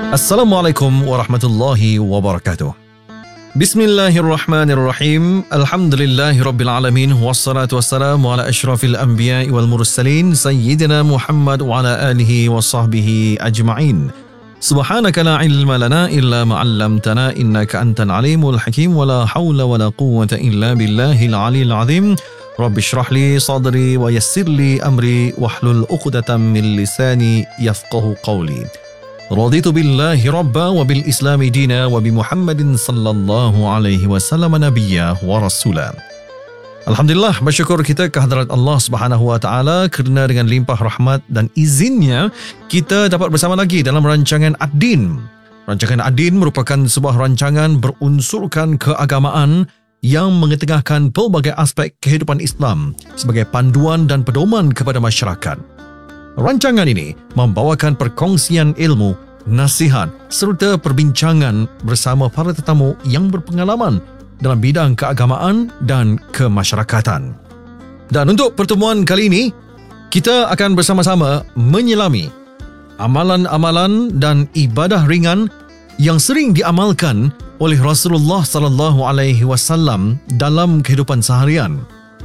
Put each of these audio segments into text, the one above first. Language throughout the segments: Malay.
Assalamualaikum warahmatullahi wabarakatuh. Bismillahirrahmanirrahim. Alhamdulillahirabbil alamin wassalatu wassalamu ala asyrafil anbiya'i wal mursalin sayyidina Muhammad wa ala alihi wa sahbihi ajma'in. Subhanaka la ilma lana illa ma 'allamtana innaka antal alimul hakim wa la haula wa la quwwata illa billahil aliyil azim. Rabbi shrah li sadri wa yassir li amri wahlul 'uqdatam min lisani yafqahu qawli. Raditu billahi rabba wa bil islami dina wa bi Muhammadin sallallahu alaihi wasallam nabiyya wa rasula. Alhamdulillah, bersyukur kita kehadrat Allah Subhanahu wa taala kerana dengan limpah rahmat dan izinnya kita dapat bersama lagi dalam rancangan Ad-Din. Rancangan Ad-Din merupakan sebuah rancangan berunsurkan keagamaan yang mengetengahkan pelbagai aspek kehidupan Islam sebagai panduan dan pedoman kepada masyarakat. Rancangan ini membawakan perkongsian ilmu, nasihat serta perbincangan bersama para tetamu yang berpengalaman dalam bidang keagamaan dan kemasyarakatan. Dan untuk pertemuan kali ini, kita akan bersama-sama menyelami amalan-amalan dan ibadah ringan yang sering diamalkan oleh Rasulullah sallallahu alaihi wasallam dalam kehidupan seharian.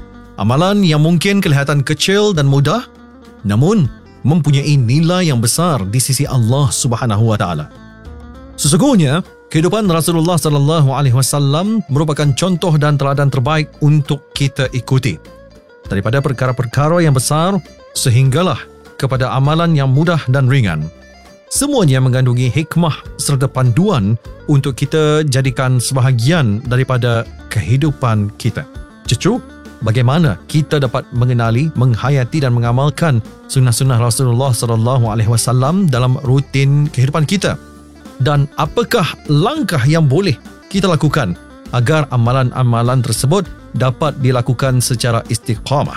Amalan yang mungkin kelihatan kecil dan mudah, namun mempunyai nilai yang besar di sisi Allah Subhanahu wa taala. Sesungguhnya, kehidupan Rasulullah sallallahu alaihi wasallam merupakan contoh dan teladan terbaik untuk kita ikuti. Daripada perkara-perkara yang besar sehinggalah kepada amalan yang mudah dan ringan. Semuanya mengandungi hikmah serta panduan untuk kita jadikan sebahagian daripada kehidupan kita. Cucu, bagaimana kita dapat mengenali, menghayati dan mengamalkan sunnah-sunnah Rasulullah sallallahu alaihi wasallam dalam rutin kehidupan kita? Dan apakah langkah yang boleh kita lakukan agar amalan-amalan tersebut dapat dilakukan secara istiqamah?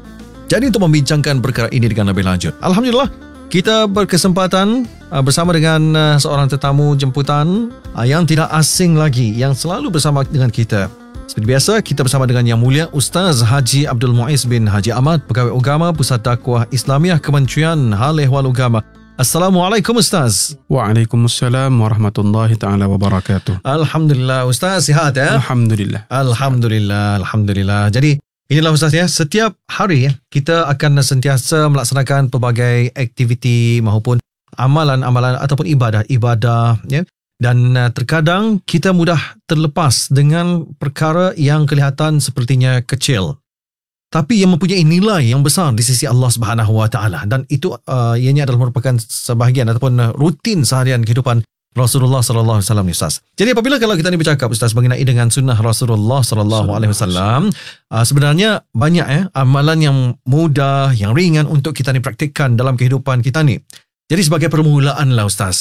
Jadi untuk membincangkan perkara ini dengan lebih lanjut, alhamdulillah kita berkesempatan bersama dengan seorang tetamu jemputan yang tidak asing lagi, yang selalu bersama dengan kita. Seperti biasa, kita bersama dengan Yang Mulia Ustaz Haji Abdul Muiz bin Haji Ahmad, Pegawai Agama Pusat Dakwah Islamiah Kementerian Hal Ehwal Agama. Assalamualaikum Ustaz. Waalaikumsalam warahmatullahi taala wabarakatuh. Alhamdulillah Ustaz, sihat ya? Alhamdulillah. Alhamdulillah. Jadi inilah Ustaz ya, setiap hari kita akan sentiasa melaksanakan pelbagai aktiviti maupun amalan-amalan ataupun ibadah ya. Dan terkadang kita mudah terlepas dengan perkara yang kelihatan sepertinya kecil, tapi yang mempunyai nilai yang besar di sisi Allah Subhanahu wa taala, dan itu ianya adalah merupakan sebahagian ataupun rutin seharian kehidupan Rasulullah sallallahu alaihi wasallam, Ustaz. Jadi apabila kalau kita ni bercakap Ustaz mengenai dengan sunnah Rasulullah sallallahu alaihi wasallam, sebenarnya banyak amalan yang mudah, yang ringan untuk kita ni praktikkan dalam kehidupan kita ni. Jadi sebagai permulaan lah Ustaz,